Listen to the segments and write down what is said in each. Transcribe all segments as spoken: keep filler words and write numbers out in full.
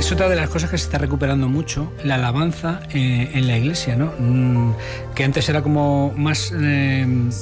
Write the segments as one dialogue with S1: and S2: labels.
S1: es otra de las cosas que se está recuperando mucho, la alabanza eh, en la iglesia, ¿no? Mm, que antes era como más eh,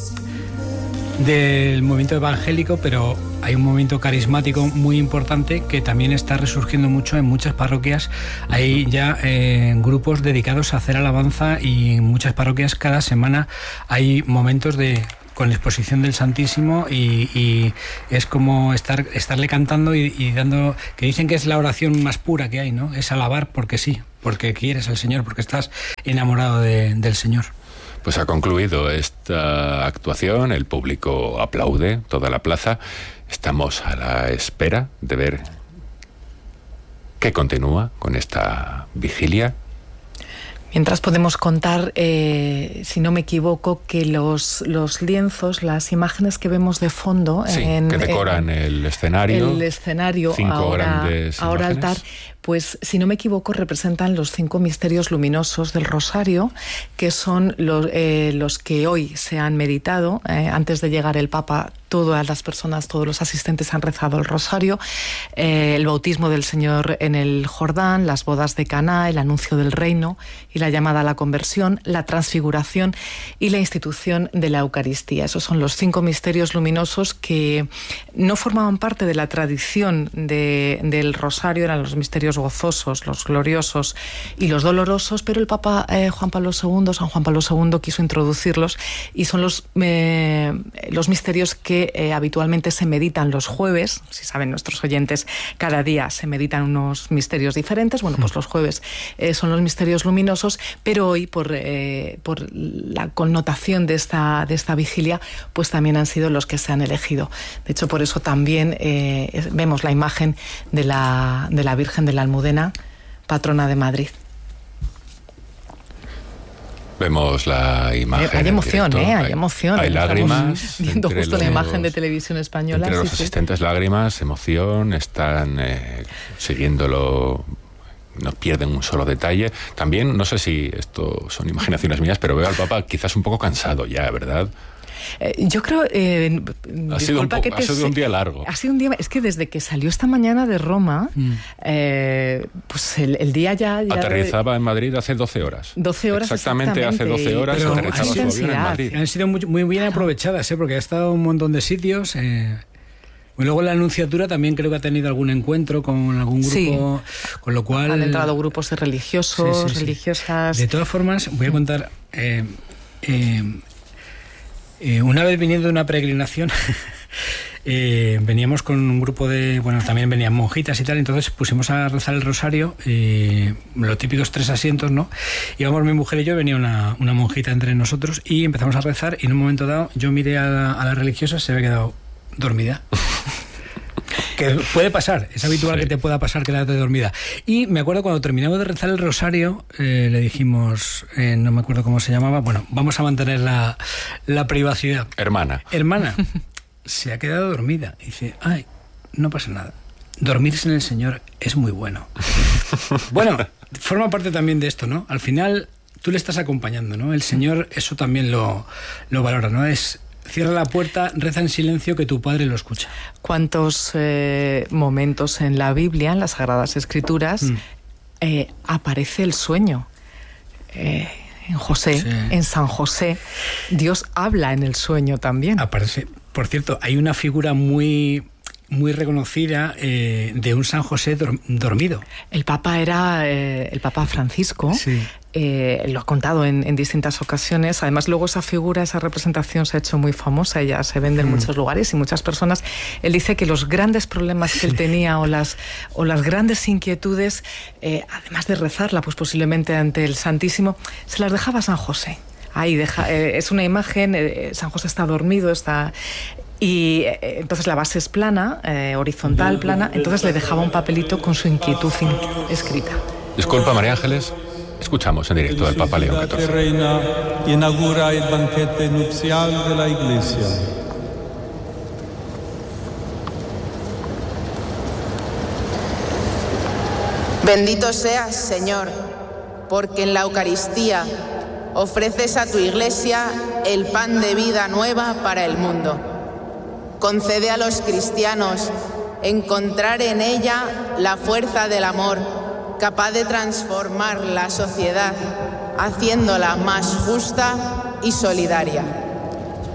S1: del movimiento evangélico, pero hay un movimiento carismático muy importante que también está resurgiendo mucho en muchas parroquias. Hay ya eh, grupos dedicados a hacer alabanza y en muchas parroquias cada semana hay momentos de con exposición del Santísimo y, y es como estar estarle cantando y, y dando, que dicen que es la oración más pura que hay, ¿no? Es alabar porque sí, porque quieres al Señor, porque estás enamorado de, del Señor.
S2: Pues ha concluido esta actuación, el público aplaude, toda la plaza. Estamos a la espera de ver qué continúa con esta vigilia.
S3: Mientras podemos contar, eh, si no me equivoco, que los, los lienzos, las imágenes que vemos de fondo...
S2: Sí,
S3: en,
S2: que decoran
S3: en,
S2: el escenario.
S3: El escenario,
S2: cinco
S3: ahora,
S2: grandes
S3: ahora
S2: imágenes.
S3: altar, pues si no me equivoco representan los cinco misterios luminosos del Rosario, que son los, eh, los que hoy se han meditado. Eh, antes de llegar el Papa, todas las personas, todos los asistentes han rezado el Rosario, eh, el bautismo del Señor en el Jordán, las bodas de Caná, el anuncio del reino y la llamada a la conversión, la transfiguración y la institución de la Eucaristía. Esos son los cinco misterios luminosos que no formaban parte de la tradición de, del Rosario, eran los misterios gozosos, los gloriosos y los dolorosos, pero el Papa eh, Juan Pablo segundo, San Juan Pablo segundo, quiso introducirlos y son los, eh, los misterios que eh, habitualmente se meditan los jueves. Si saben nuestros oyentes, cada día se meditan unos misterios diferentes. Bueno, pues los jueves eh, son los misterios luminosos, pero hoy por, eh, por la connotación de esta, de esta vigilia, pues también han sido los que se han elegido. De hecho, por eso también eh, vemos la imagen de la, de la Virgen de la Almudena, patrona de Madrid.
S2: Vemos la imagen.
S3: Hay emoción,
S2: directo,
S3: ¿eh? Hay,
S2: hay
S3: emoción.
S2: Hay lágrimas.
S3: Estamos viendo justo
S2: los,
S3: la imagen de Televisión Española.
S2: Entre
S3: sí,
S2: los
S3: sí.
S2: asistentes, lágrimas, emoción, están eh, siguiéndolo, no pierden un solo detalle. También, no sé si esto son imaginaciones mías, pero veo al Papa quizás un poco cansado ya, ¿verdad?
S3: Eh, yo creo... Eh,
S2: ha sido, un, poco,
S3: que te,
S2: ha sido un día largo.
S3: Ha sido un día... Es que desde que salió esta mañana de Roma, mm. eh, pues el, el día ya... ya
S2: aterrizaba
S3: de...
S2: en Madrid hace doce horas.
S3: doce horas
S2: exactamente. Exactamente hace doce horas aterrizaba su avión en Madrid.
S1: Han sido muy, muy bien aprovechadas, ¿eh? Porque ha estado en un montón de sitios... Eh... Luego la Anunciatura también creo que ha tenido algún encuentro con algún grupo, sí. Con lo cual...
S3: Han entrado grupos de religiosos, sí, sí, sí. religiosas...
S1: De todas formas, voy a contar... Eh, eh, eh, una vez viniendo de una peregrinación, eh, veníamos con un grupo de... Bueno, también venían monjitas y tal, entonces pusimos a rezar el rosario, eh, los típicos tres asientos, ¿no? Íbamos mi mujer y yo, venía una, una monjita entre nosotros y empezamos a rezar y en un momento dado yo miré a la, a la religiosa, se había quedado dormida. Que puede pasar, es habitual sí. que te pueda pasar quedarte dormida. Y me acuerdo cuando terminamos de rezar el rosario, eh, le dijimos, eh, no me acuerdo cómo se llamaba, bueno, vamos a mantener la, la privacidad.
S2: Hermana.
S1: Hermana, se ha quedado dormida. Y dice, ay, no pasa nada. Dormirse en el Señor es muy bueno. Bueno, forma parte también de esto, ¿no? Al final, tú le estás acompañando, ¿no? El Señor eso también lo, lo valora, ¿no? Es... Cierra la puerta, reza en silencio que tu Padre lo escucha.
S3: ¿Cuántos eh, momentos en la Biblia, en las Sagradas Escrituras, mm. eh, aparece el sueño? Eh, en José, sí. en San José, Dios habla en el sueño también.
S1: Aparece. Por cierto, hay una figura muy... muy reconocida eh, de un San José dor- dormido.
S3: El Papa era eh, el Papa Francisco.
S1: Sí.
S3: Eh, lo ha contado en, en distintas ocasiones. Además, luego esa figura, esa representación se ha hecho muy famosa, ya se vende en mm. muchos lugares y muchas personas. Él dice que los grandes problemas que sí. él tenía o las, o las grandes inquietudes, eh, además de rezarla, pues posiblemente ante el Santísimo, se las dejaba a San José. Ahí deja, eh, es una imagen, eh, San José está dormido, está... Y eh, entonces la base es plana, eh, horizontal, plana, entonces le dejaba un papelito con su inquietud escrita.
S2: Disculpa, María Ángeles, escuchamos en directo al Papa León catorce.
S4: Reina inaugura el banquete nupcial de la Iglesia.
S5: Bendito seas, Señor, porque en la Eucaristía ofreces a tu Iglesia el pan de vida nueva para el mundo. Concede a los cristianos encontrar en ella la fuerza del amor capaz de transformar la sociedad, haciéndola más justa y solidaria.